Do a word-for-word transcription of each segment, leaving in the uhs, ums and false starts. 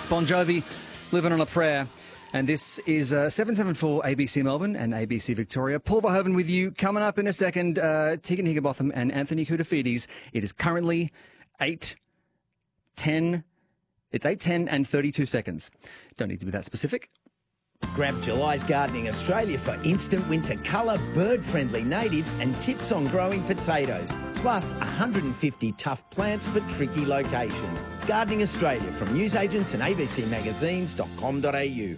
Bon Jovi, Living on a Prayer. And this is uh, seven seven four A B C Melbourne and A B C Victoria. Paul Verhoeven with you. Coming up in a second, uh, Tegan Higginbotham and Anthony Koutoufides. It is currently eight ten. It's eight ten and thirty-two seconds. Don't need to be that specific. Grab July's Gardening Australia for instant winter colour, bird-friendly natives and tips on growing potatoes. Plus one hundred fifty tough plants for tricky locations. Gardening Australia from newsagents and a b c magazines dot com dot a u.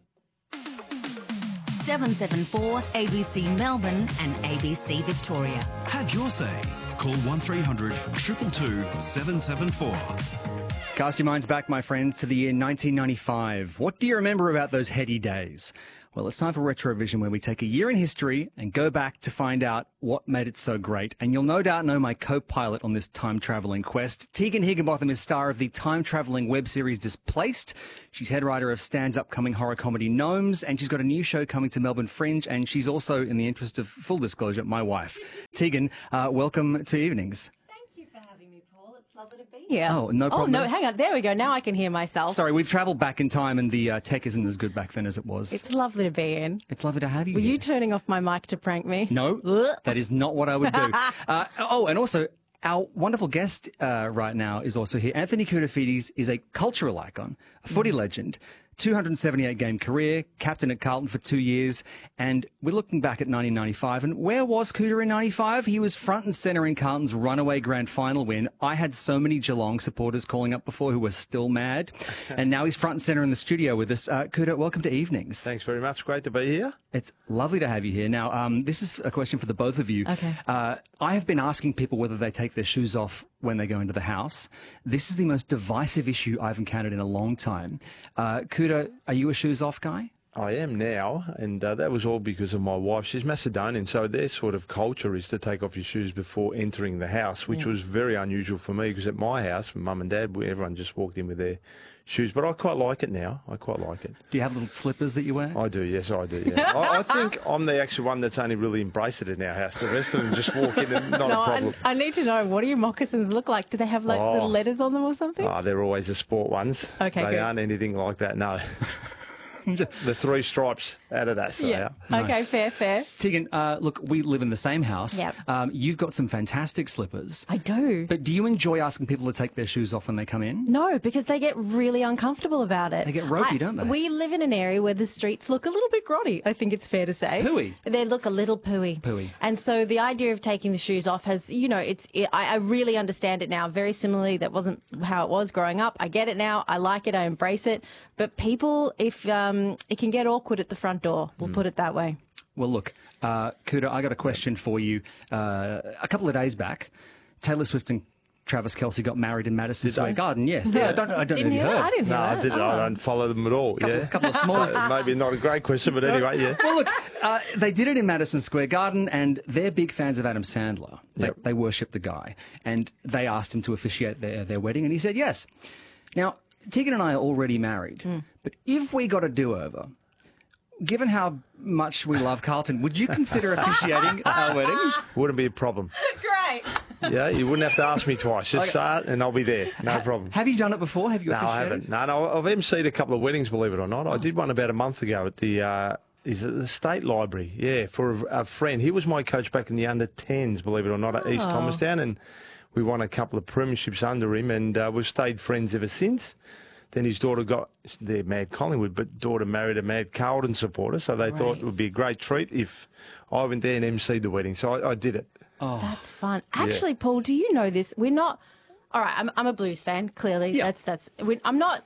seven seven four A B C Melbourne and A B C Victoria. Have your say. Call one three hundred two two two seven seven four. Cast your minds back, my friends, to the year nineteen ninety-five. What do you remember about those heady days? Well, it's time for Retrovision, where we take a year in history and go back to find out what made it so great. And you'll no doubt know my co-pilot on this time-travelling quest. Tegan Higginbotham is star of the time-travelling web series Displaced. She's head writer of Stan's upcoming horror comedy Gnomes, and she's got a new show coming to Melbourne Fringe, and she's also, in the interest of full disclosure, my wife. Tegan, uh, welcome to Evenings. Yeah. Oh, no problem. Oh, no, hang on. There we go. Now I can hear myself. Sorry, we've travelled back in time and the uh, tech isn't as good back then as it was. It's lovely to be in. It's lovely to have you Were here. you turning off my mic to prank me? No, that is not what I would do. uh, oh, and also, our wonderful guest uh, right now is also here. Anthony Koutoufides is a cultural icon, a footy legend, two hundred seventy-eight game career, captain at Carlton for two years, and we're looking back at nineteen ninety-five. And where was Cooter in ninety-five? He was front and centre in Carlton's runaway grand final win. I had so many Geelong supporters calling up before who were still mad, and now he's front and centre in the studio with us. Uh, Cooter, welcome to Evenings. Thanks very much. Great to be here. It's lovely to have you here. Now, um, this is a question for the both of you. Okay. Uh, I have been asking people whether they take their shoes off when they go into the house. This is the most divisive issue I've encountered in a long time. Uh, Cooter, are you a shoes off guy? I am now, and uh, that was all because of my wife. She's Macedonian, so their sort of culture is to take off your shoes before entering the house, which yeah. was very unusual for me because at my house, mum and dad, everyone just walked in with their shoes. But I quite like it now. I quite like it. Do you have little slippers that you wear? I do, yes, I do. Yeah. I, I think I'm the actual one that's only really embraced it in our house. The rest of them just walk in and not no, a problem. I, I need to know, what do your moccasins look like? Do they have like oh. little letters on them or something? Oh, they're always the sport ones. Okay, They good. aren't anything like that, no. The three stripes Adidas. So yeah. yeah. Okay, Nice. fair, fair. Tegan, uh, look, we live in the same house. Yep. Um, you've got some fantastic slippers. I do. But do you enjoy asking people to take their shoes off when they come in? No, because they get really uncomfortable about it. They get ropey, I- don't they? We live in an area where the streets look a little bit grotty, I think it's fair to say. Pooey. They look a little pooey. Pooey. And so the idea of taking the shoes off has, you know, it's. It, I, I really understand it now. Very similarly, that wasn't how it was growing up. I get it now. I like it. I embrace it. But people, if um, it can get awkward at the front door, we'll Hmm. put it that way. Well, look, uh, Cooter, I got a question for you. Uh, a couple of days back, Taylor Swift and Travis Kelce got married in Madison Did Square they? Garden. Yes. Yeah, I don't, I don't Didn't know if hear you that? heard. I didn't No, hear I that. didn't. Oh. I don't follow them at all. Couple, yeah. couple of small... Maybe not a great question, but anyway, yeah. Well, look, uh, they did it in Madison Square Garden, and they're big fans of Adam Sandler. They, Yep. they worship the guy, and they asked him to officiate their, their wedding, and he said yes. Now, Tegan and I are already married, but if we got a do-over, given how much we love Carlton, would you consider officiating our wedding? Wouldn't be a problem. Great. Yeah, you wouldn't have to ask me twice. Just Okay. start and I'll be there. No problem. Have you done it before? Have you No, officiated? I haven't. No, no, I've emceed a couple of weddings, believe it or not. I did one about a month ago at the uh, is it the State Library, yeah, for a, a friend. He was my coach back in the under tens, believe it or not, at East Thomastown, and we won a couple of premierships under him, and uh, we've stayed friends ever since. Then his daughter got, they're Mad Collingwood, but daughter married a Mad Carlton supporter, so they thought it would be a great treat if I went there and emceed the wedding. So I, I did it. That's fun. Actually, Paul, do you know this? We're not. All right, I'm, I'm a blues fan. Clearly, Yeah. that's that's. We, I'm not.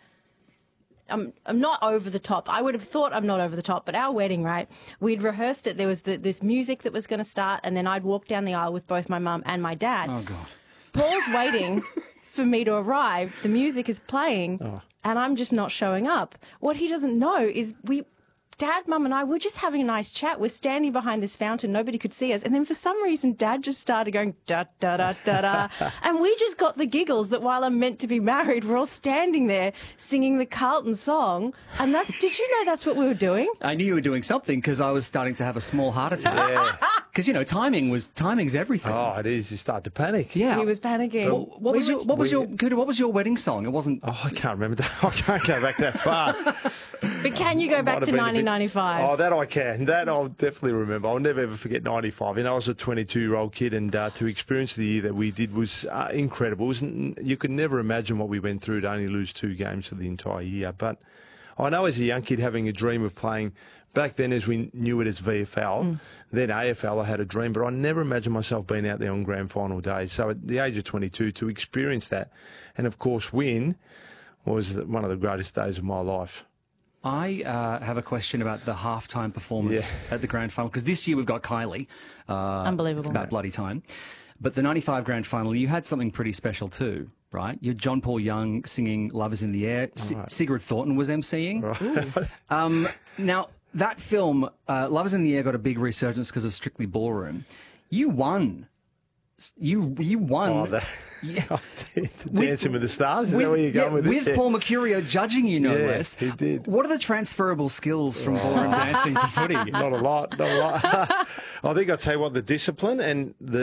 I'm I'm not over the top. I would have thought I'm not over the top, but our wedding, right? We'd rehearsed it. There was the, this music that was going to start, and then I'd walk down the aisle with both my mum and my dad. Oh, God. Paul's waiting for me to arrive. The music is playing, and I'm just not showing up. What he doesn't know is we Dad, Mum and I were just having a nice chat. We're standing behind this fountain. Nobody could see us. And then for some reason, Dad just started going, da, da, da, da, da. And we just got the giggles that while I'm meant to be married, we're all standing there singing the Carlton song. And that's, did you know that's what we were doing? I knew you were doing something because I was starting to have a small heart attack. Because, you know, timing was, timing's everything. Oh, it is. You start to panic. Yeah. He was panicking. What, what was your, what was your, Kuda, what was your wedding song? It wasn't... Oh, I can't remember that. I can't go back that far. But can you go back to nineteen ninety-five? Oh, that I can. That I'll definitely remember. I'll never ever forget ninety-five. You know, I was a twenty-two-year-old kid, and uh, to experience the year that we did was uh, incredible. It was, you could never imagine what we went through to only lose two games for the entire year. But I know as a young kid having a dream of playing, back then as we knew it as V F L, mm. then A F L, I had a dream, but I never imagined myself being out there on grand final days. So at the age of twenty-two, to experience that and, of course, win was one of the greatest days of my life. I uh, have a question about the halftime performance Yeah. at the grand final, because this year we've got Kylie. Uh, Unbelievable. It's about bloody time. But the ninety-five grand final, you had something pretty special too, right? You had John Paul Young singing Love is in the Air. S- right. Sigrid Thornton was emceeing. Right. Um, now, that film, uh, Love is in the Air, got a big resurgence because of Strictly Ballroom. You won. You you won. Oh, that, Yeah. I did. Dancing with the Stars? Is that where you're going yeah, with with this? Paul Mercurio judging you, no Yeah, less. he did. What are the transferable skills from ballroom dancing to footy? Not a lot, not a lot. I think I'll tell you what, the discipline and the